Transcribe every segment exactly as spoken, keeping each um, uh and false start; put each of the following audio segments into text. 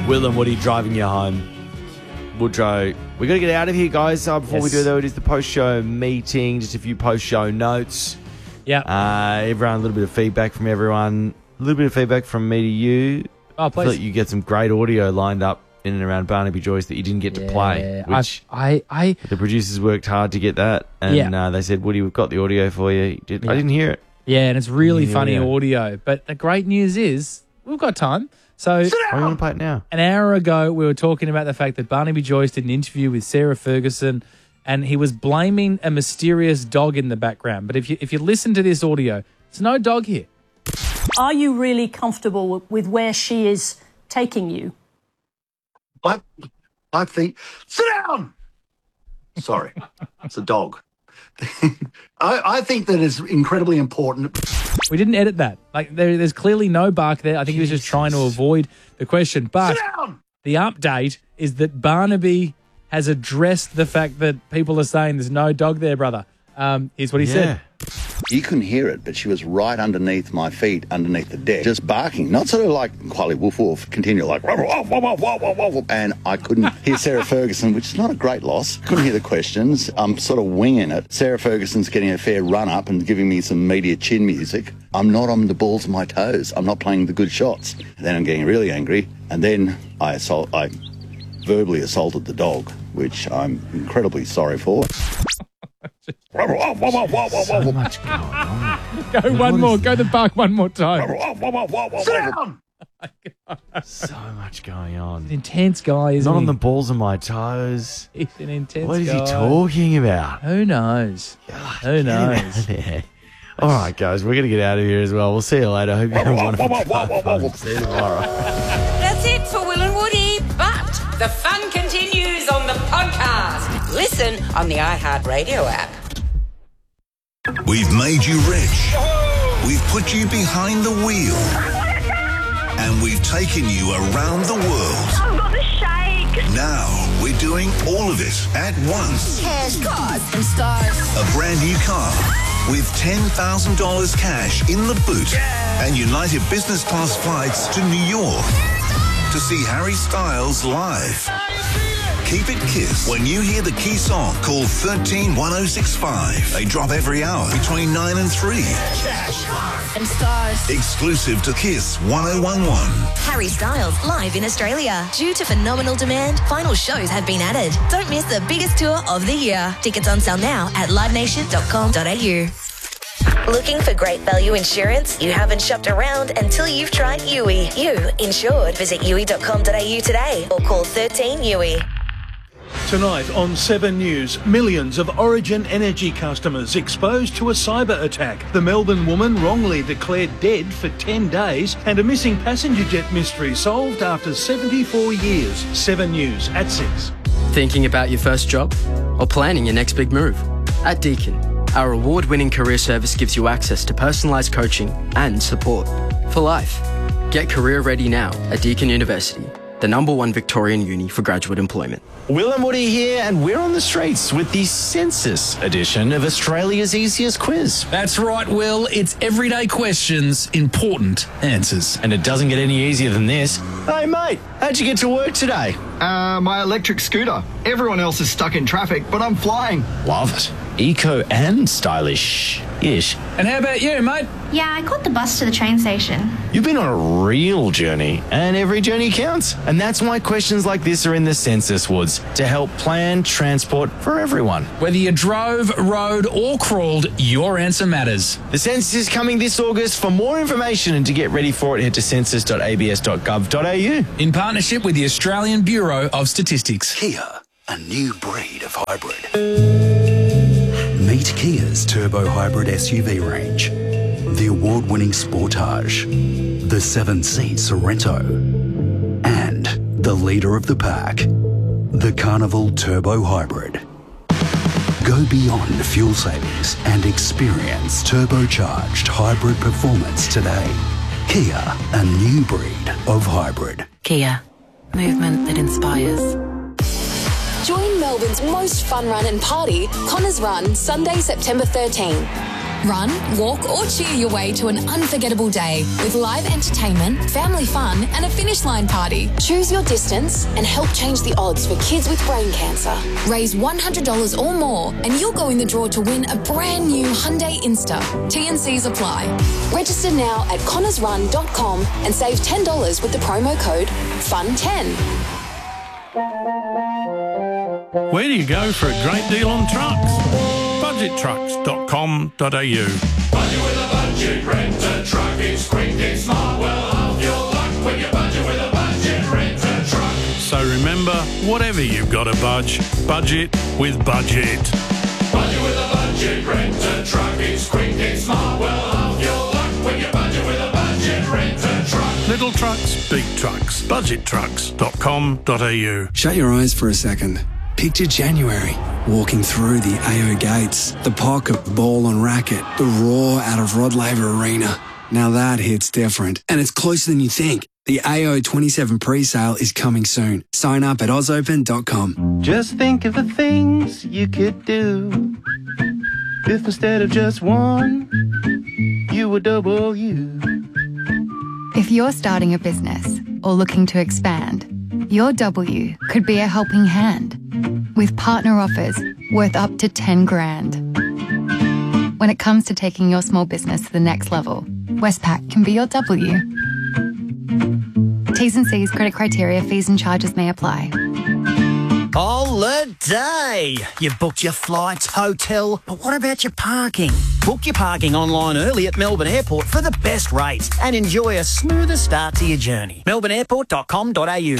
Will and Woody driving you home. Woodrow, we got to get out of here, guys. Uh, before Yes. we do, though, it is the post-show meeting. Just a few post-show notes. Yeah. Uh, everyone, a little bit of feedback from everyone. A little bit of feedback from me to you. Oh, I feel please. like you get some great audio lined up in and around Barnaby Joyce that you didn't get to play. Yeah, Which I, I, I, the producers worked hard to get that. And Yeah. uh, they said, Woody, we've got the audio for you. You Did, I Yeah. didn't hear it. yeah, and it's really Yeah, funny yeah. audio. But the great news is we've got time. So Oh, you want to play it now? an hour ago, we were talking about the fact that Barnaby Joyce did an interview with Sarah Ferguson, and he was blaming a mysterious dog in the background. But if you if you listen to this audio, there's no dog here. Are you really comfortable with where she is taking you? I, I think, sit down! Sorry, it's a dog. I, I think that is incredibly important. We didn't edit that. Like there, there's clearly no bark there. I think he was just trying to avoid the question. But Sit down! the update is that Barnaby has addressed the fact that people are saying there's no dog there, brother. Um, here's what he said. You couldn't hear it, but she was right underneath my feet, underneath the deck, just barking. Not sort of like Quali woof woof, continue like woof, woof, woof, woof, woof, woof, and I couldn't hear Sarah Ferguson, which is not a great loss. Couldn't hear the questions. I'm sort of winging it. Sarah Ferguson's getting a fair run up and giving me some media chin music. I'm not on the balls of my toes. I'm not playing the good shots. And then I'm getting really angry, and then I assault, I verbally assaulted the dog, which I'm incredibly sorry for. So much going on. Go one more. Go the bark one more time. Sit down! So much going on. Intense guy, isn't Not on he? the balls of my toes. He's an intense What is guy. he talking about? Who knows? Who knows? Yeah. All right, guys, we're going to get out of here as well. We'll see you later. Hope you have a wonderful time. See you tomorrow. That's it for Will and Woody, but the fun continues on the podcast. Listen on the iHeartRadio app. We've made you rich. We've put you behind the wheel. And we've taken you around the world. I've got the shake. Now we're doing all of it at once. Cash, cars, and stars. A brand new car with ten thousand dollars cash in the boot and United Business Class flights to New York to see Harry Styles live. Keep it Kiss. When you hear the key song, call one three one oh six five. They drop every hour between nine and three. Cash, cars, and stars. Exclusive to Kiss one oh one one. Harry Styles live in Australia. Due to phenomenal demand, final shows have been added. Don't miss the biggest tour of the year. Tickets on sale now at live nation dot com dot a u. Looking for great value insurance? You haven't shopped around until you've tried U I. You insured. Visit U I dot com dot a u today or call thirteen U I. Tonight on Seven News, millions of Origin Energy customers exposed to a cyber attack. The Melbourne woman wrongly declared dead for ten days and a missing passenger jet mystery solved after seventy-four years. Seven News at six. Thinking about your first job? Or planning your next big move? At Deakin, our award-winning career service gives you access to personalised coaching and support for life. Get career ready now at Deakin University, the number one Victorian uni for graduate employment. Will and Woody here, and we're on the streets with the census edition of Australia's easiest quiz. That's right, Will. It's everyday questions, important answers. And it doesn't get any easier than this. Hey, mate, how'd you get to work today? Uh, my electric scooter. Everyone else is stuck in traffic, but I'm flying. Love it. Eco and stylish-ish. And how about you, mate? Yeah, I caught the bus to the train station. You've been on a real journey, and every journey counts. And that's why questions like this are in the Census Woods, to help plan transport for everyone. Whether you drove, rode, or crawled, your answer matters. The census is coming this August. For more information and to get ready for it, head to census dot a b s dot gov dot a u. In partnership with the Australian Bureau of Statistics. Kia, a new breed of hybrid. Meet Kia's turbo hybrid S U V range. The award-winning Sportage, the seven-seat Sorento, and the leader of the pack, the Carnival Turbo Hybrid. Go beyond fuel savings and experience turbocharged hybrid performance today. Kia, a new breed of hybrid. Kia, movement that inspires. Join Melbourne's most fun run and party, Connors Run, Sunday, September thirteenth. Run, walk or cheer your way to an unforgettable day with live entertainment, family fun and a finish line party. Choose your distance and help change the odds for kids with brain cancer. Raise one hundred dollars or more and you'll go in the draw to win a brand new Hyundai Insta. T and Cs apply. Register now at connors run dot com and save ten dollars with the promo code F U N ten. Where do you go for a great deal on trucks? budget trucks dot com dot a u. Budget with a budget, rent a truck. It's quick, it's smart, well half your luck when you budget with a budget, rent a truck. So remember, whatever you've got to budge, budget with Budget. Budget with a budget, rent a truck. It's quick, it's smart, well half your luck when you budget with a budget, rent a truck. Little trucks, big trucks. budget trucks dot com dot a u. Shut your eyes for a second. Picture January, walking through the A O gates, the pocket, ball and racket, the roar out of Rod Laver Arena. Now that hits different, and it's closer than you think. The A O twenty-seven pre-sale is coming soon. Sign up at oz open dot com. Just think of the things you could do if instead of just one, you were double you. If you're starting a business or looking to expand, your W could be a helping hand with partner offers worth up to ten grand. When it comes to taking your small business to the next level, Westpac can be your W. T's and C's, credit criteria, fees and charges may apply. Holiday! You've booked your flights, hotel, but what about your parking? Book your parking online early at Melbourne Airport for the best rates and enjoy a smoother start to your journey. melbourne airport dot com dot a u.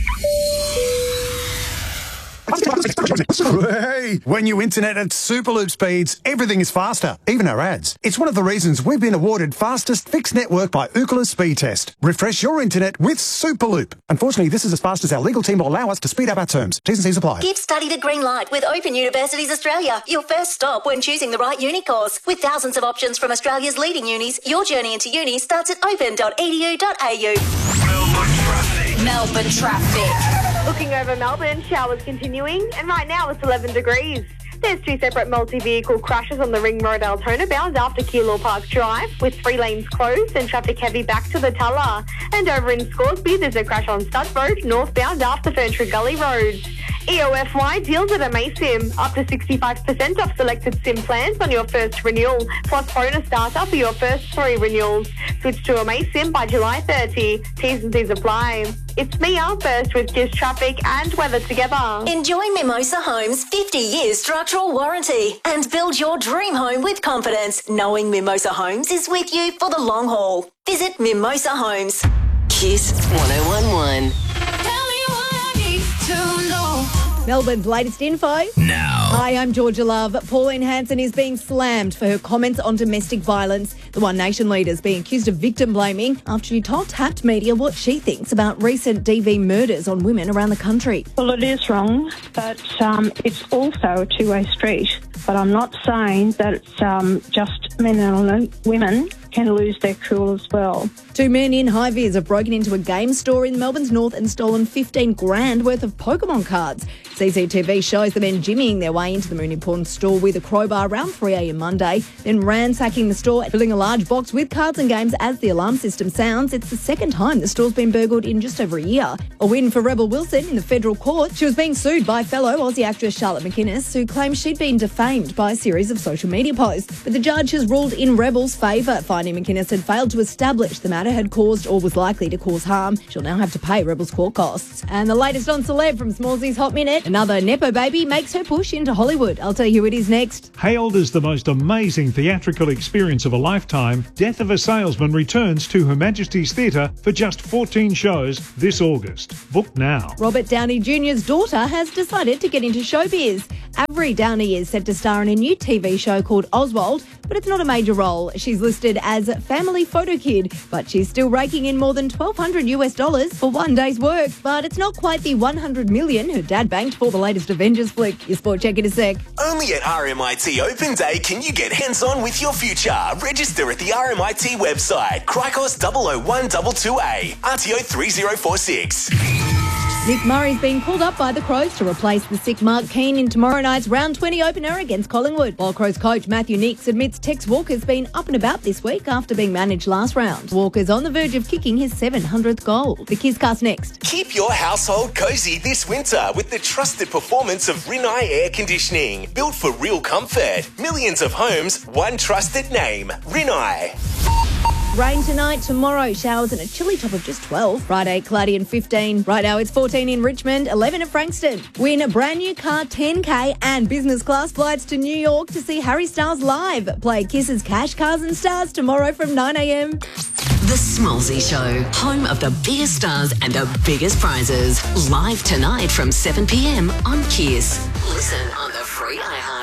Hey, when you internet at Superloop speeds, everything is faster, even our ads. It's one of the reasons we've been awarded fastest fixed network by Ookla Speed Test. Refresh your internet with Superloop. Unfortunately, this is as fast as our legal team will allow us to speed up our terms. T's and C's apply. Give study the green light with Open Universities Australia, your first stop when choosing the right uni course. With thousands of options from Australia's leading unis, your journey into uni starts at open dot e d u dot a u. Melbourne traffic. Melbourne traffic. Looking over Melbourne, showers continuing, and right now it's eleven degrees. There's two separate multi-vehicle crashes on the Ring Road Altona bound after Keilor Park Drive, with three lanes closed and traffic heavy back to the Tulla. And over in Scoresby, there's a crash on Stud Road, northbound after Ferntree Gully Road. E O F Y deals at AmazSim, up to sixty-five percent off selected SIM plans on your first renewal, plus bonus starter for your first three renewals. Switch to AmazSim by July thirtieth. T's and C's apply. It's Mia, first with Gist Traffic and weather together. Enjoy Mimosa Homes' fifty years structural warranty and build your dream home with confidence, knowing Mimosa Homes is with you for the long haul. Visit Mimosa Homes. Kiss one oh one one. Melbourne's latest info. Now. Hi, I'm Georgia Love. Pauline Hanson is being slammed for her comments on domestic violence. The One Nation leader is being accused of victim blaming after she told Tapped Media what she thinks about recent D V murders on women around the country. Well, it is wrong, but um, it's also a two-way street. But I'm not saying that it's um, just men and women can lose their cool as well. Two men in high vis have broken into a game store in Melbourne's north and stolen fifteen grand worth of Pokemon cards. C C T V shows the men jimmying their way into the Moonee Pawn store with a crowbar around three a.m. Monday, then ransacking the store, filling a large box with cards and games as the alarm system sounds. It's the second time the store's been burgled in just over a year. A win for Rebel Wilson in the federal court. She was being sued by fellow Aussie actress Charlotte McInnes, who claims she'd been defamed by a series of social media posts. But the judge has ruled in Rebel's favour, finding McInnes had failed to establish the matter had caused or was likely to cause harm. She'll now have to pay Rebel's court costs. And the latest on Celeb from Smallsy's Hot Minute. Another Nepo baby makes her push into Hollywood. I'll tell you who it is next. Hailed as the most amazing theatrical experience of a lifetime, Death of a Salesman returns to Her Majesty's Theatre for just fourteen shows this August. Book now. Robert Downey Junior's daughter has decided to get into showbiz. Avery Downey is set to star in a new T V show called Oswald, but it's not a major role. She's listed as family photo kid, but she's still raking in more than twelve hundred US dollars for one day's work. But it's not quite the one hundred million her dad banked for the latest Avengers flick. Your sport check in a sec. Only at R M I T Open Day can you get hands-on with your future. Register at the R M I T website. Cricos double oh one two two A. R T O three oh four six. Nick Murray's been called up by the Crows to replace the sick Mark Keane in tomorrow night's round twenty opener against Collingwood. While Crows coach Matthew Nicks admits Tex Walker's been up and about this week after being managed last round. Walker's on the verge of kicking his seven hundredth goal. The Kizcast next. Keep your household cosy this winter with the trusted performance of Rinnai Air Conditioning. Built for real comfort. Millions of homes, one trusted name. Rinnai. Rain tonight, tomorrow showers and a chilly top of just twelve. Friday, cloudy and fifteen. Right now it's fourteen in Richmond, eleven at Frankston. Win a brand new car, ten K and business class flights to New York to see Harry Styles live. Play Kiss's Cash, Cars and Stars tomorrow from nine a.m. The Smallsy Show, home of the biggest stars and the biggest prizes. Live tonight from seven p.m. on Kiss. Listen on the free iHeart